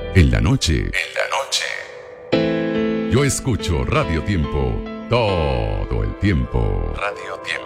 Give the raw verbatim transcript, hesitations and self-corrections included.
En la noche. En la noche. Yo escucho Radio Tiempo todo el tiempo. Radio Tiempo.